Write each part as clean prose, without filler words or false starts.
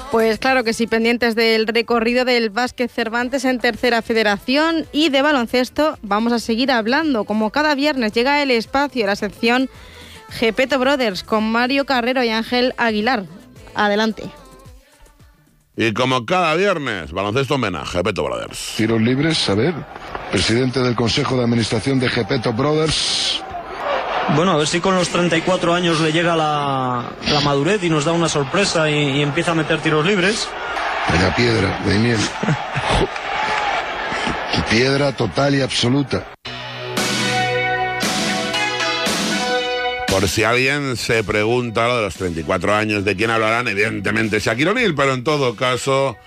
Pues claro que sí, pendientes del recorrido del Básquet Cervantes en Tercera Federación y de baloncesto vamos a seguir hablando. Como cada viernes llega el espacio, la sección Gepetto Brothers con Mario Carrero y Ángel Aguilar. Adelante. Y como cada viernes, baloncesto Mena, Gepetto Brothers. Tiros libres, a ver, presidente del Consejo de Administración de Gepetto Brothers. Bueno, a ver si con los 34 años le llega la madurez y nos da una sorpresa y empieza a meter tiros libres. Vaya piedra, Daniel. Piedra total y absoluta. Por si alguien se pregunta lo de los 34 años, ¿de quién hablarán? Evidentemente Shaquille O'Neal, pero en todo caso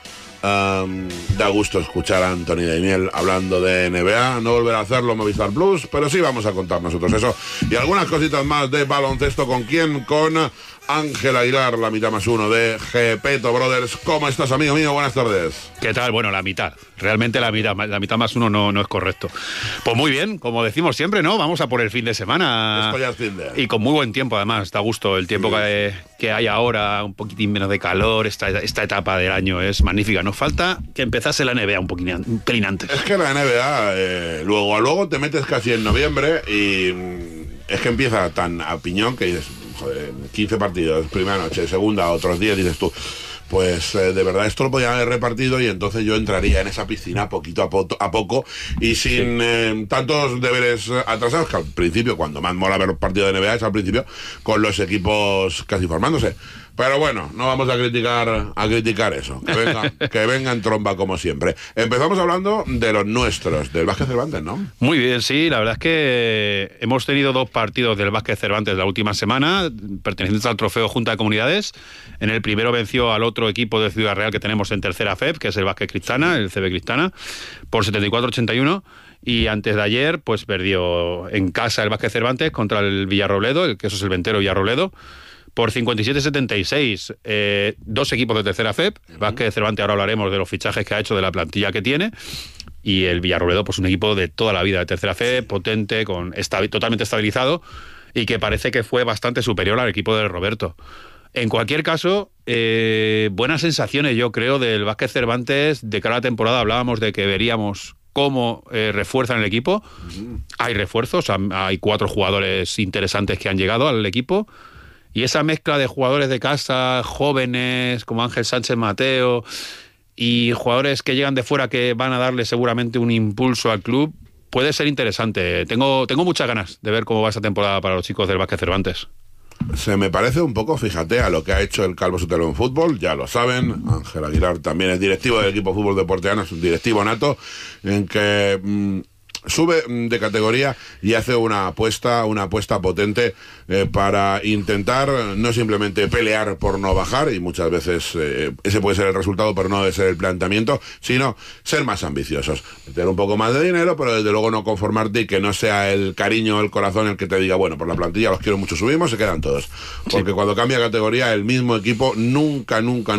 da gusto escuchar a Anthony Daimiel hablando de NBA. No volverá a hacerlo Movistar Plus, pero sí vamos a contar nosotros eso y algunas cositas más de baloncesto. ¿Con quién? Con Ángel Aguilar, la mitad más uno de Gepetto Brothers. ¿Cómo estás, amigo mío? Buenas tardes. ¿Qué tal? Bueno, la mitad. Realmente la mitad más uno no es correcto. Pues muy bien, como decimos siempre, ¿no? Vamos a por el fin de semana. Esto ya es fin de... Y con muy buen tiempo, además. Da gusto el tiempo que hay ahora, un poquitín menos de calor. Esta etapa del año es magnífica. Nos falta que empezase la NBA un pelín antes. Es que la NBA, luego te metes casi en noviembre y es que empieza tan a piñón que dices, joder, 15 partidos, primera noche, segunda, otros 10, dices tú, pues de verdad esto lo podían haber repartido y entonces yo entraría en esa piscina poquito a poco y sin tantos deberes atrasados, que al principio, cuando más mola ver los partidos de NBA es al principio, con los equipos casi formándose. Pero bueno, no vamos a criticar eso. Que venga en tromba como siempre. Empezamos hablando de los nuestros, del Básquet Cervantes, ¿no? Muy bien, sí. La verdad es que hemos tenido 2 partidos del Básquet Cervantes la última semana, pertenecientes al trofeo Junta de Comunidades. En el primero venció al otro equipo de Ciudad Real que tenemos en tercera FEP, que es el Básquet Cristana, el CB Cristana, por 74-81. Y antes de ayer, pues perdió en casa el Básquet Cervantes contra el Villarrobledo, que eso es el Ventero Villarrobledo, por 57-76, 2 equipos de tercera FEP. El Básquet Cervantes, ahora hablaremos de los fichajes que ha hecho, de la plantilla que tiene. Y el Villarrobledo, pues un equipo de toda la vida de tercera FEP, potente, totalmente estabilizado y que parece que fue bastante superior al equipo de Roberto. En cualquier caso, buenas sensaciones, yo creo, del Básquet Cervantes. De cara a la temporada hablábamos de que veríamos cómo refuerzan el equipo. Hay refuerzos, hay 4 jugadores interesantes que han llegado al equipo. Y esa mezcla de jugadores de casa, jóvenes, como Ángel Sánchez Mateo, y jugadores que llegan de fuera que van a darle seguramente un impulso al club, puede ser interesante. Tengo muchas ganas de ver cómo va esa temporada para los chicos del Básquet Cervantes. Se me parece un poco, fíjate, a lo que ha hecho el Calvo Sotelo en fútbol, ya lo saben. Ángel Aguilar también es directivo del equipo de fútbol deportiano, es un directivo nato, en que sube de categoría y hace una apuesta potente para intentar no simplemente pelear por no bajar, y muchas veces ese puede ser el resultado, pero no debe ser el planteamiento, sino ser más ambiciosos, meter un poco más de dinero, pero desde luego no conformarte y que no sea el cariño o el corazón el que te diga, bueno, por la plantilla los quiero mucho, subimos, se quedan todos, porque cuando cambia categoría el mismo equipo nunca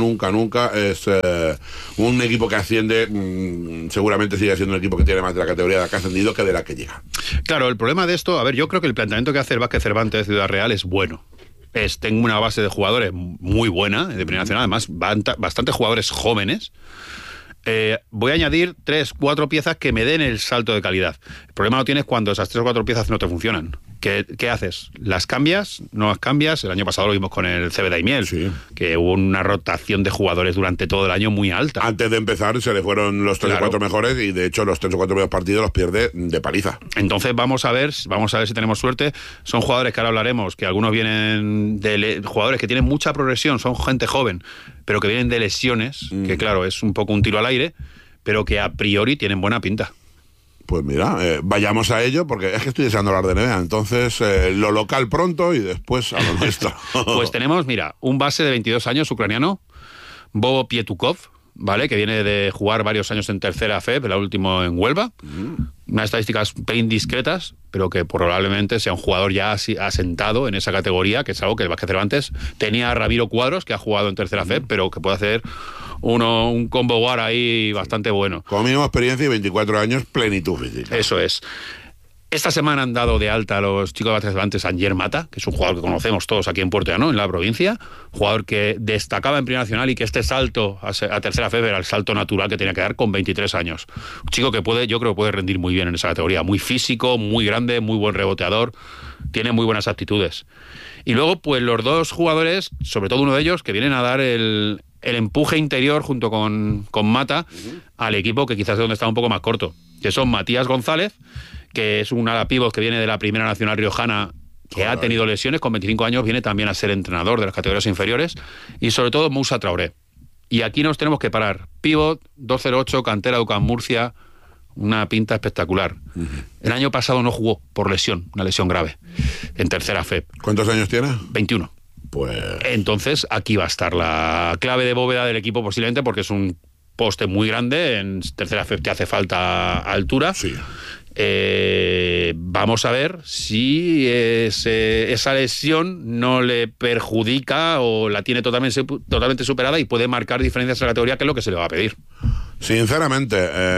es un equipo que asciende. Seguramente sigue siendo un equipo que tiene más de la categoría de la que ha ascendido que de la que llega. Claro, el problema de esto, a ver, yo creo que el planteamiento que hace el Básquet Cervantes de Ciudad Real es bueno. Tengo una base de jugadores muy buena, de Primera Nacional, además bastantes jugadores jóvenes. Voy a añadir 3-4 piezas que me den el salto de calidad. El problema lo tienes cuando esas 3 o 4 piezas no te funcionan. ¿Qué haces? ¿Las cambias? ¿No las cambias? El año pasado lo vimos con el CB Daimiel, sí, que hubo una rotación de jugadores durante todo el año muy alta. Antes de empezar se le fueron los 3 o 4 mejores y de hecho los 3 o 4 primeros partidos los pierde de paliza. Entonces vamos a ver si tenemos suerte. Son jugadores que ahora hablaremos, que algunos vienen de jugadores que tienen mucha progresión, son gente joven, pero que vienen de lesiones, que claro, es un poco un tiro al aire, pero que a priori tienen buena pinta. Pues mira, vayamos a ello, porque es que estoy deseando hablar de NBA. Entonces, lo local pronto y después a lo nuestro. Pues tenemos, mira, un base de 22 años, ucraniano, Bobo Pietukov, ¿vale? Que viene de jugar varios años en tercera FEP, la última en Huelva. Unas estadísticas indiscretas, pero que probablemente sea un jugador ya asentado en esa categoría, que es algo que el Básquet Cervantes tenía a Ramiro Cuadros, que ha jugado en tercera FEP, pero que puede hacer un combo war ahí bastante bueno. Como mínimo experiencia y 24 años, plenitud física. Eso es. Esta semana han dado de alta a los chicos de Vázquez Cervantes a Anger Mata, que es un jugador que conocemos todos aquí en Puerto Llano, en la provincia, jugador que destacaba en Primera Nacional y que este salto a tercera FEB era el salto natural que tenía que dar con 23 años. Un chico que yo creo que puede rendir muy bien en esa categoría, muy físico, muy grande, muy buen reboteador, tiene muy buenas aptitudes. Y luego, pues los dos jugadores, sobre todo uno de ellos, que vienen a dar el empuje interior junto con Mata al equipo que quizás es donde está un poco más corto, que son Matías González, que es un ala pívot que viene de la Primera Nacional riojana, que ha tenido lesiones, con 25 años viene también a ser entrenador de las categorías inferiores, y sobre todo Moussa Traoré. Y aquí nos tenemos que parar. Pívot, 208, cantera de UCAM Murcia, una pinta espectacular. El año pasado no jugó por lesión, una lesión grave, en tercera FEB. ¿Cuántos años tiene? 21. Pues... Entonces, aquí va a estar la clave de bóveda del equipo posiblemente, porque es un poste muy grande, en tercera FEB te hace falta altura. Sí. Vamos a ver si esa lesión no le perjudica o la tiene totalmente superada y puede marcar diferencias en la categoría, que es lo que se le va a pedir. Sinceramente,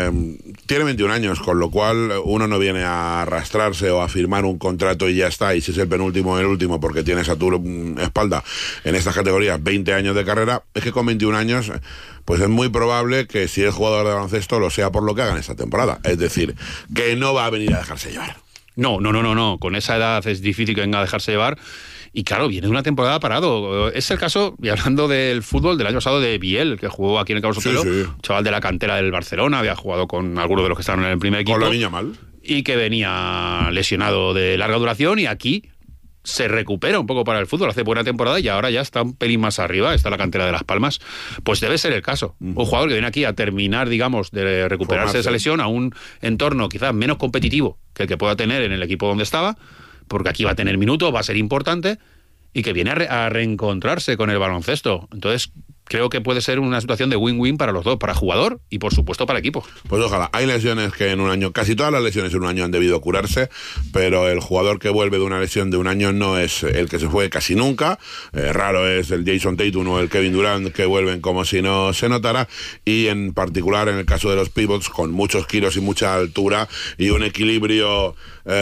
tiene 21 años, con lo cual uno no viene a arrastrarse o a firmar un contrato y ya está, y si es el penúltimo, el último, porque tienes a tu espalda en estas categorías 20 años de carrera. Es que con 21 años, pues es muy probable que si es jugador de baloncesto lo sea por lo que hagan esta temporada. Es decir, que no va a venir a dejarse llevar. No. Con esa edad es difícil que venga a dejarse llevar. Y claro, viene de una temporada parado. Es el caso, y hablando del fútbol, del año pasado de Biel, que jugó aquí en el Cabo Sotelo, chaval de la cantera del Barcelona, había jugado con algunos de los que estaban en el primer equipo. Con la niña mal. Y que venía lesionado de larga duración, y aquí se recupera un poco para el fútbol, hace buena temporada y ahora ya está un pelín más arriba, está la cantera de Las Palmas. Pues debe ser el caso. Un jugador que viene aquí a terminar, digamos, de recuperarse de esa lesión a un entorno quizás menos competitivo que el que pueda tener en el equipo donde estaba, porque aquí va a tener minutos, va a ser importante, y que viene a reencontrarse con el baloncesto. Entonces, creo que puede ser una situación de win-win para los dos, para jugador y por supuesto para equipo. Pues ojalá. Hay lesiones que en un año, casi todas las lesiones en un año han debido curarse, pero el jugador que vuelve de una lesión de un año no es el que se fue casi nunca. Raro es el Jason Tatum o el Kevin Durant, que vuelven como si no se notara, y en particular en el caso de los pivots, con muchos kilos y mucha altura y un equilibrio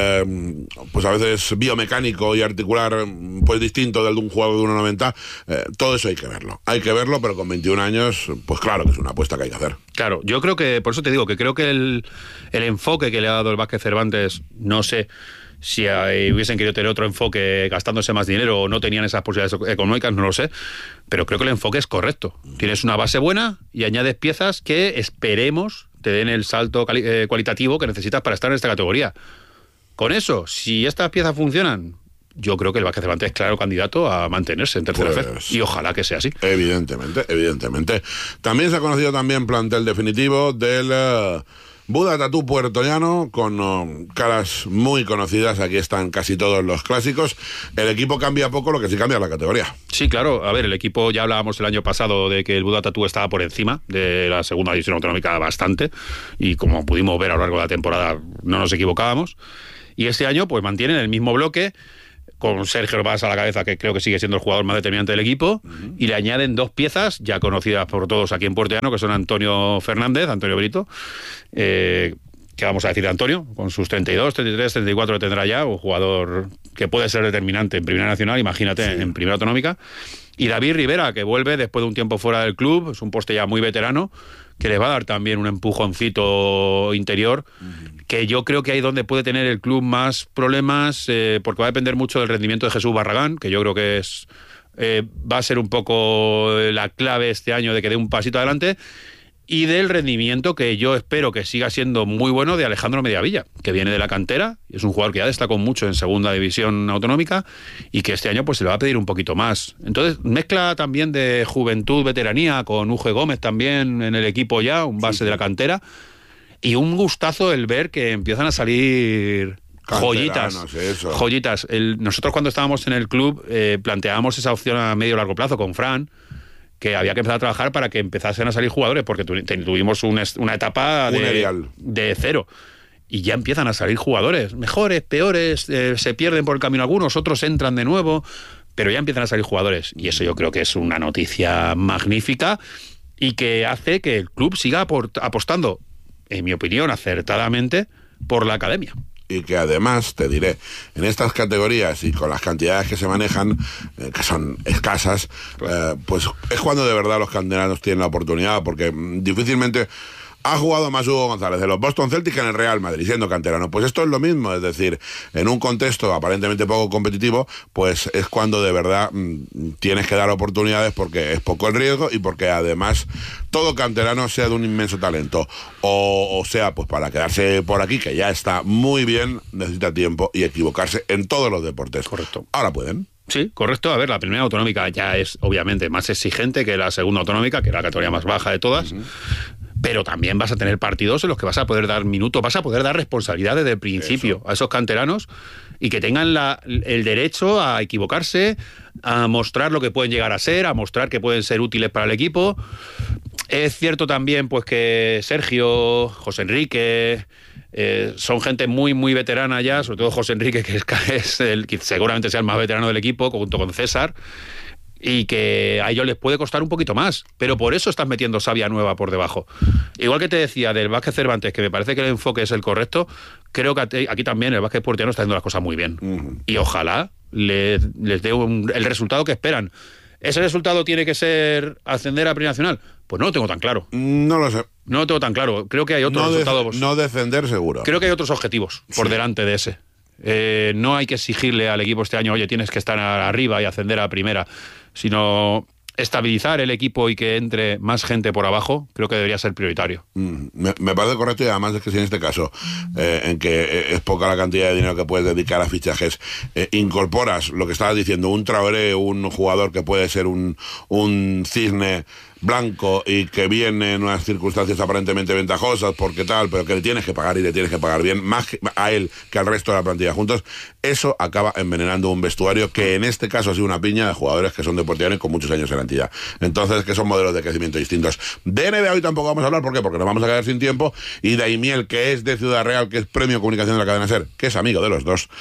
pues a veces biomecánico y articular pues distinto del de un jugador de 1,90, todo eso hay que verlo, pero con 21 años, pues claro que es una apuesta que hay que hacer. Claro, yo creo que, por eso te digo, que creo que el enfoque que le ha dado el Vázquez Cervantes, no sé si hubiesen querido tener otro enfoque gastándose más dinero o no tenían esas posibilidades económicas, no lo sé, pero creo que el enfoque es correcto. Tienes una base buena y añades piezas que esperemos te den el salto cualitativo que necesitas para estar en esta categoría. Con eso, si estas piezas funcionan, yo creo que el Vázquez Cervantes es claro candidato a mantenerse en tercera FED, y ojalá que sea así. Evidentemente. También se ha conocido plantel definitivo del Buda Tatú puertollano, con caras muy conocidas. Aquí están casi todos los clásicos. El equipo cambia poco, lo que sí cambia es la categoría. Sí, claro. A ver, el equipo, ya hablábamos el año pasado de que el Buda Tatú estaba por encima de la segunda división autonómica bastante, y como pudimos ver a lo largo de la temporada, no nos equivocábamos. Y este año pues mantienen el mismo bloque, con Sergio Herbás a la cabeza, que creo que sigue siendo el jugador más determinante del equipo, y le añaden dos piezas ya conocidas por todos aquí en Puerto Llano, que son Antonio Fernández, Antonio Brito, que vamos a decir de Antonio, con sus 32, 33, 34 tendrá ya, un jugador que puede ser determinante en Primera Nacional, imagínate, en Primera Autonómica, y David Rivera, que vuelve después de un tiempo fuera del club, es un poste ya muy veterano, que les va a dar también un empujoncito interior, que yo creo que ahí donde puede tener el club más problemas, porque va a depender mucho del rendimiento de Jesús Barragán, que yo creo que va a ser un poco la clave este año de que dé un pasito adelante, y del rendimiento que yo espero que siga siendo muy bueno de Alejandro Mediavilla, que viene de la cantera, es un jugador que ya destacó mucho en segunda división autonómica y que este año pues se le va a pedir un poquito más. Entonces mezcla también de juventud, veteranía, con Uge Gómez también en el equipo ya, un base de la cantera, y un gustazo el ver que empiezan a salir joyitas. Nosotros cuando estábamos en el club planteábamos esa opción a medio largo plazo con Fran, que había que empezar a trabajar para que empezasen a salir jugadores, porque tuvimos una etapa de cero. Y ya empiezan a salir jugadores, mejores, peores, se pierden por el camino algunos, otros entran de nuevo, pero ya empiezan a salir jugadores. Y eso yo creo que es una noticia magnífica y que hace que el club siga apostando, en mi opinión, acertadamente, por la academia. y que además, te diré, en estas categorías y con las cantidades que se manejan, que son escasas, pues es cuando de verdad los canteranos tienen la oportunidad, porque difícilmente... Ha jugado más Hugo González de los Boston Celtics que en el Real Madrid, siendo canterano. Pues esto es lo mismo, es decir, en un contexto aparentemente poco competitivo, pues es cuando de verdad tienes que dar oportunidades, porque es poco el riesgo y porque además todo canterano sea de un inmenso talento. O sea, pues para quedarse por aquí, que ya está muy bien, necesita tiempo y equivocarse en todos los deportes. Correcto. Ahora pueden. Sí, correcto. A ver, la primera autonómica ya es obviamente más exigente que la segunda autonómica, que es la categoría más baja de todas. Pero también vas a tener partidos en los que vas a poder dar minutos, vas a poder dar responsabilidad desde el principio a esos canteranos y que tengan el derecho a equivocarse, a mostrar lo que pueden llegar a ser, a mostrar que pueden ser útiles para el equipo. Es cierto también pues que Sergio, José Enrique... son gente muy, muy veterana ya, sobre todo José Enrique, que es el que seguramente sea el más veterano del equipo, junto con César, y que a ellos les puede costar un poquito más, pero por eso estás metiendo savia nueva por debajo. Igual que te decía del Vázquez Cervantes, que me parece que el enfoque es el correcto, creo que aquí también el Vázquez Puertiano está haciendo las cosas muy bien. Y ojalá les dé el resultado que esperan. ¿Ese resultado tiene que ser ascender a Primera Nacional? Pues no lo tengo tan claro. No lo sé. No lo tengo tan claro. Creo que hay otros resultados. No descender seguro. Creo que hay otros objetivos por delante de ese. No hay que exigirle al equipo este año, oye, tienes que estar arriba y ascender a primera, sino estabilizar el equipo y que entre más gente por abajo, creo que debería ser prioritario. Me parece correcto, y además es que si en este caso, en que es poca la cantidad de dinero que puedes dedicar a fichajes, incorporas lo que estabas diciendo, un Traoré, un jugador que puede ser un cisne blanco y que viene en unas circunstancias aparentemente ventajosas porque tal, pero que le tienes que pagar y le tienes que pagar bien, más a él que al resto de la plantilla juntos, eso acaba envenenando un vestuario que en este caso ha sido una piña de jugadores que son deportivos con muchos años en la entidad. Entonces, que son modelos de crecimiento distintos. De NBA hoy tampoco vamos a hablar, ¿por qué? Porque nos vamos a quedar sin tiempo, y Daimiel, que es de Ciudad Real, que es premio comunicación de la cadena SER, que es amigo de los dos,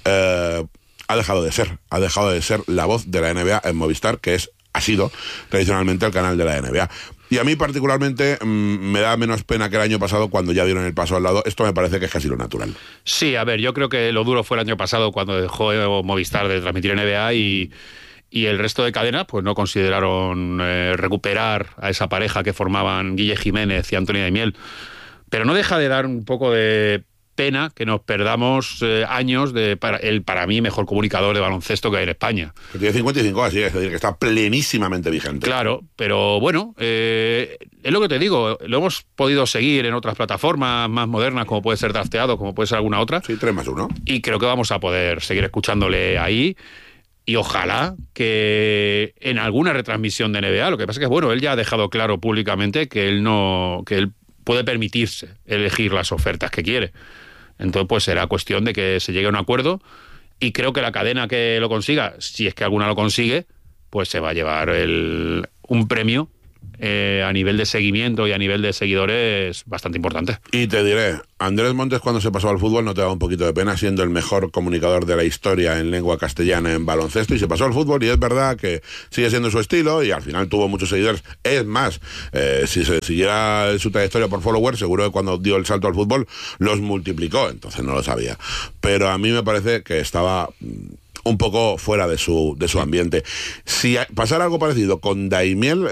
ha dejado de ser la voz de la NBA en Movistar, que ha sido tradicionalmente el canal de la NBA. Y a mí particularmente me da menos pena que el año pasado, cuando ya dieron el paso al lado. Esto me parece que es casi lo natural. Sí, a ver, yo creo que lo duro fue el año pasado, cuando dejó Movistar de transmitir NBA y el resto de cadenas pues no consideraron recuperar a esa pareja que formaban Guille Jiménez y Antonio Daimiel. Pero no deja de dar un poco de pena que nos perdamos años de para mí mejor comunicador de baloncesto que hay en España. Que tiene 55, así es decir, que está plenísimamente vigente. Claro, pero bueno, es lo que te digo, lo hemos podido seguir en otras plataformas más modernas, como puede ser Drafteado, como puede ser alguna otra. Sí, 3+1. Y creo que vamos a poder seguir escuchándole ahí. Y ojalá que en alguna retransmisión de NBA, lo que pasa es que, bueno, él ya ha dejado claro públicamente que él puede permitirse elegir las ofertas que quiere. Entonces, pues será cuestión de que se llegue a un acuerdo, y creo que la cadena que lo consiga, si es que alguna lo consigue, pues se va a llevar un premio a nivel de seguimiento y a nivel de seguidores bastante importante. Y te diré, Andrés Montes, cuando se pasó al fútbol, no te daba un poquito de pena, siendo el mejor comunicador de la historia en lengua castellana en baloncesto, y se pasó al fútbol, y es verdad que sigue siendo su estilo, y al final tuvo muchos seguidores. Es más, si se siguiera su trayectoria por followers, seguro que cuando dio el salto al fútbol los multiplicó, entonces no lo sabía. Pero a mí me parece que estaba un poco fuera de su ambiente. Si pasara algo parecido con Daimiel,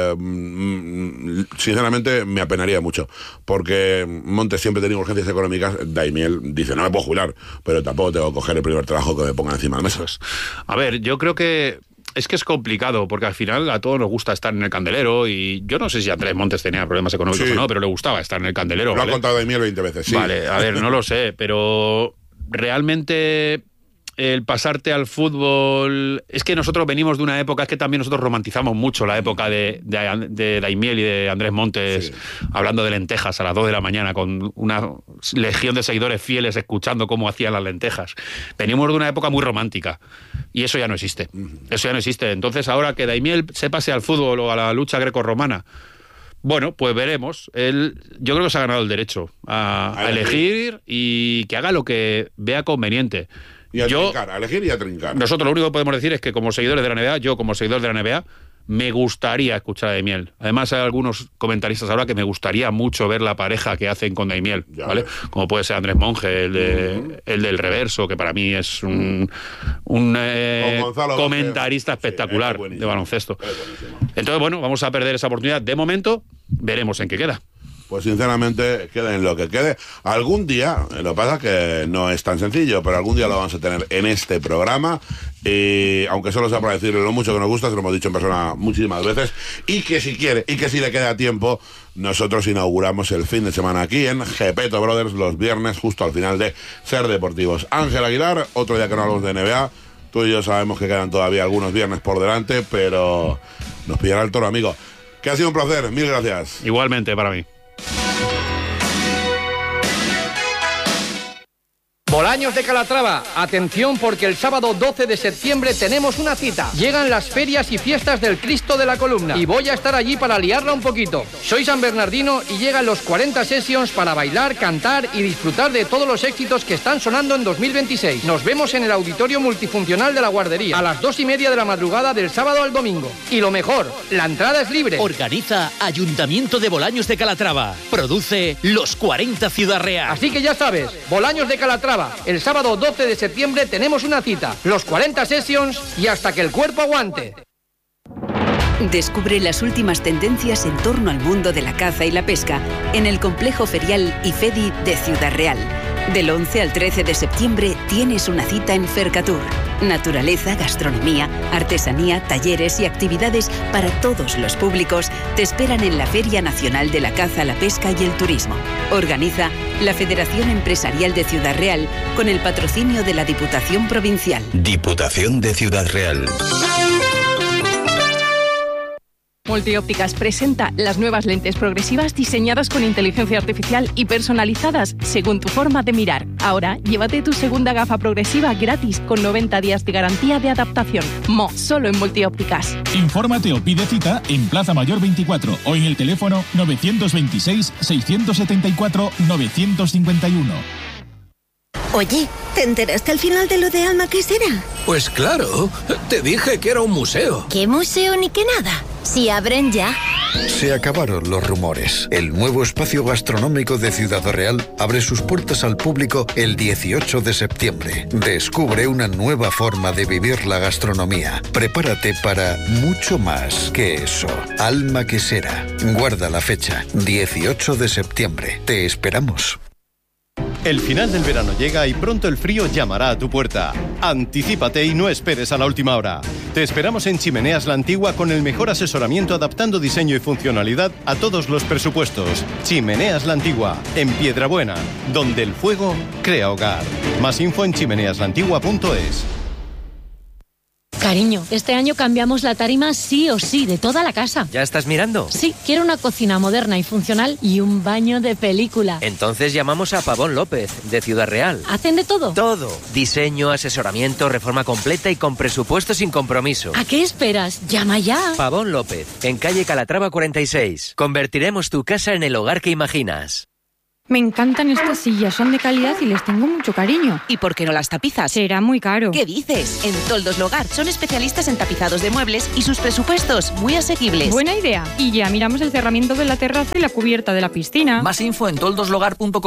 sinceramente me apenaría mucho, porque Montes siempre tenía urgencias económicas. Daimiel dice, no me puedo jubilar, pero tampoco tengo que coger el primer trabajo que me pongan encima de la mesa. A ver, yo creo que es complicado, porque al final a todos nos gusta estar en el candelero, y yo no sé si Andrés Montes tenía problemas económicos o no, pero le gustaba estar en el candelero. Lo ha contado Daimiel 20 veces, sí. Vale, a ver, no lo sé, pero realmente el pasarte al fútbol, es que nosotros venimos de una época, es que también nosotros romantizamos mucho la época de Daimiel y de Andrés Montes, hablando de lentejas a las 2 de la mañana con una legión de seguidores fieles escuchando cómo hacían las lentejas. Venimos de una época muy romántica, y eso ya no existe. Eso ya no existe. Entonces, ahora que Daimiel se pase al fútbol o a la lucha grecorromana, bueno, pues veremos. Yo creo que se ha ganado el derecho a elegir, y que haga lo que vea conveniente. Y a trincar, a elegir y a trincar. Nosotros lo único que podemos decir es que, como seguidores de la NBA, yo como seguidor de la NBA, me gustaría escuchar a Daimiel. Además, hay algunos comentaristas ahora que me gustaría mucho ver la pareja que hacen con Daimiel, ¿vale? Como puede ser Andrés Monge, el del Reverso, que para mí es un comentarista espectacular de baloncesto. Entonces, bueno, vamos a perder esa oportunidad. De momento, veremos en qué queda. Pues sinceramente, quede en lo que quede. Algún día, lo que pasa es que no es tan sencillo, pero algún día lo vamos a tener en este programa. Y aunque solo sea para decirle lo mucho que nos gusta, se lo hemos dicho en persona muchísimas veces, y que si quiere, y que si le queda tiempo, nosotros inauguramos el fin de semana aquí en Gepetto Brothers los viernes, justo al final de Ser Deportivos. Ángel Aguilar, otro día que no hablamos de NBA. Tú y yo sabemos que quedan todavía algunos viernes por delante, pero nos pillará el toro, amigo. Que ha sido un placer, mil gracias. Igualmente para mí. Bolaños de Calatrava, atención porque el sábado 12 de septiembre tenemos una cita. Llegan las ferias y fiestas del Cristo de la Columna y voy a estar allí para liarla un poquito. Soy San Bernardino y llegan los 40 Sessions para bailar, cantar y disfrutar de todos los éxitos que están sonando en 2026. Nos vemos en el Auditorio Multifuncional de la Guardería a las 2:30 de la madrugada del sábado al domingo. Y lo mejor, la entrada es libre. Organiza Ayuntamiento de Bolaños de Calatrava. Produce Los 40 Ciudad Real. Así que ya sabes, Bolaños de Calatrava. El sábado 12 de septiembre tenemos una cita, los 40 Sessions y hasta que el cuerpo aguante. Descubre las últimas tendencias en torno al mundo de la caza y la pesca en el complejo ferial IFEDI de Ciudad Real. Del 11 al 13 de septiembre tienes una cita en Fercatur. Naturaleza, gastronomía, artesanía, talleres y actividades para todos los públicos te esperan en la Feria Nacional de la Caza, la Pesca y el Turismo. Organiza la Federación Empresarial de Ciudad Real con el patrocinio de la Diputación Provincial. Diputación de Ciudad Real. Multiópticas presenta las nuevas lentes progresivas diseñadas con inteligencia artificial y personalizadas según tu forma de mirar. Ahora, llévate tu segunda gafa progresiva gratis con 90 días de garantía de adaptación. Solo en Multiópticas. Infórmate o pide cita en Plaza Mayor 24 o en el teléfono 926-674-951. Oye, ¿te enteraste al final de lo de Alma Quesera? Pues claro, te dije que era un museo. ¿Qué museo ni qué nada? Si abren ya. Se acabaron los rumores. El nuevo espacio gastronómico de Ciudad Real abre sus puertas al público el 18 de septiembre. Descubre una nueva forma de vivir la gastronomía. Prepárate para mucho más que eso. Alma Quesera. Guarda la fecha, 18 de septiembre. Te esperamos. El final del verano llega y pronto el frío llamará a tu puerta. Anticípate y no esperes a la última hora. Te esperamos en Chimeneas La Antigua con el mejor asesoramiento adaptando diseño y funcionalidad a todos los presupuestos. Chimeneas La Antigua, en Piedrabuena, donde el fuego crea hogar. Más info en chimeneaslantigua.es. Cariño, este año cambiamos la tarima sí o sí, de toda la casa. ¿Ya estás mirando? Sí, quiero una cocina moderna y funcional y un baño de película. Entonces llamamos a Pavón López, de Ciudad Real. ¿Hacen de todo? Todo. Diseño, asesoramiento, reforma completa y con presupuesto sin compromiso. ¿A qué esperas? ¡Llama ya! Pavón López, en calle Calatrava 46. Convertiremos tu casa en el hogar que imaginas. Me encantan estas sillas, son de calidad y les tengo mucho cariño. ¿Y por qué no las tapizas? Será muy caro. ¿Qué dices? En Toldos Logar son especialistas en tapizados de muebles y sus presupuestos muy asequibles. Buena idea. Y ya miramos el cerramiento de la terraza y la cubierta de la piscina. Más info en toldoslogar.com.